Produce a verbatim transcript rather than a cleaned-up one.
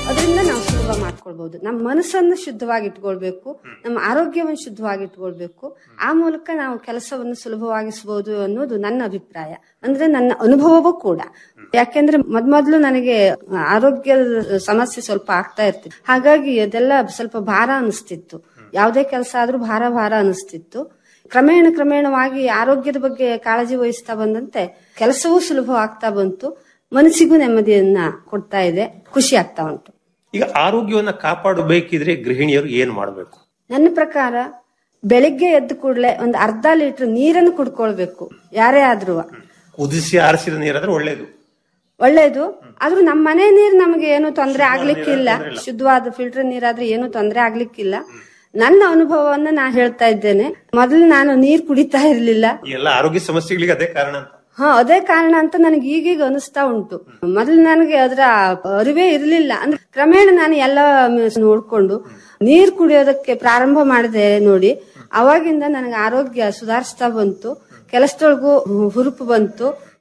ಅದರಿಂದ ನಾವು ಸುಲಭ ಮಾಡ್ಕೊಳ್ಬಹುದು. ನಮ್ಮ ಮನಸ್ಸನ್ನು ಶುದ್ಧವಾಗಿ ಇಟ್ಕೊಳ್ಬೇಕು, ನಮ್ಮ ಆರೋಗ್ಯವನ್ನು ಶುದ್ಧವಾಗಿ ಇಟ್ಕೊಳ್ಬೇಕು. ಆ ಮೂಲಕ ನಾವು ಕೆಲಸವನ್ನು ಸುಲಭವಾಗಿಸಬಹುದು ಅನ್ನೋದು ನನ್ನ ಅಭಿಪ್ರಾಯ, ಅಂದ್ರೆ ನನ್ನ ಅನುಭವವೂ ಕೂಡ. ಯಾಕೆಂದ್ರೆ ಮೊದ್ಮೊದ್ಲು ನನಗೆ ಆರೋಗ್ಯದ ಸಮಸ್ಯೆ ಸ್ವಲ್ಪ ಆಗ್ತಾ ಇರ್ತಿತ್ತು. ಹಾಗಾಗಿ ಅದೆಲ್ಲ ಸ್ವಲ್ಪ ಭಾರ ಅನಿಸ್ತಿತ್ತು. ಯಾವುದೇ ಕೆಲಸ ಆದ್ರೂ ಭಾರ ಭಾರ ಅನಿಸ್ತಿತ್ತು. ಕ್ರಮೇಣ ಕ್ರಮೇಣವಾಗಿ ಆರೋಗ್ಯದ ಬಗ್ಗೆ ಕಾಳಜಿ ವಹಿಸ್ತಾ ಬಂದಂತೆ ಕೆಲಸವೂ ಸುಲಭವಾಗ್ತಾ ಬಂತು. ಮನಸ್ಸಿಗೂ ನೆಮ್ಮದಿಯನ್ನ ಕೊಡ್ತಾ ಇದೆ, ಖುಷಿ ಆಗ್ತಾ ಉಂಟು. ಈಗ ಆರೋಗ್ಯವನ್ನ ಕಾಪಾಡಬೇಕಿದ್ರೆ ಗೃಹಿಣಿಯರು ಏನ್ ಮಾಡಬೇಕು? ನನ್ನ ಪ್ರಕಾರ ಬೆಳಿಗ್ಗೆ ಎದ್ದು ಕೂಡಲೇ ಒಂದು ಅರ್ಧ ಲೀಟರ್ ನೀರನ್ನು ಕುಡ್ಕೊಳ್ಬೇಕು, ಯಾರೇ ಆದ್ರೂ. ಕುದಿಸಿ ಆರಿಸಿದ ನೀರಾದ್ರೆ ಒಳ್ಳೇದು ಒಳ್ಳೇದು ಆದ್ರೂ ನಮ್ಮ ಮನೆ ನೀರು ನಮಗೆ ಏನು ತೊಂದರೆ ಆಗ್ಲಿಕ್ಕಿಲ್ಲ. ಶುದ್ಧವಾದ ಫಿಲ್ಟರ್ ನೀರಾದ್ರೆ ಏನು ತೊಂದರೆ ಆಗ್ಲಿಕ್ಕಿಲ್ಲ. ನನ್ನ ಅನುಭವವನ್ನ ನಾ ಹೇಳ್ತಾ ಇದ್ದೇನೆ. ಮೊದಲು ನಾನು ನೀರ್ ಕುಡಿತಾ ಇರ್ಲಿಲ್ಲ. ಎಲ್ಲ ಆರೋಗ್ಯ ಸಮಸ್ಯೆಗಳಿಗೆ ಅದೇ ಕಾರಣ ಅಂತ. ಹಾ, ಅದೇ ಕಾರಣ ಅಂತ ನನಗೆ ಈಗೀಗ ಅನಿಸ್ತಾ ಉಂಟು. ಮೊದಲು ನನಗೆ ಅದರ ಅರಿವೇ ಇರ್ಲಿಲ್ಲ. ಅಂದ್ರೆ ಕ್ರಮೇಣ ನಾನು ಎಲ್ಲ ನೋಡ್ಕೊಂಡು ನೀರ್ ಕುಡಿಯೋದಕ್ಕೆ ಪ್ರಾರಂಭ ಮಾಡಿದೆ ನೋಡಿ. ಅವಾಗಿಂದ ನನಗೆ ಆರೋಗ್ಯ ಸುಧಾರಿಸ್ತಾ ಬಂತು, ಕೆಲಸದೊಳಗೂ ಹುರುಪು ಬಂತು.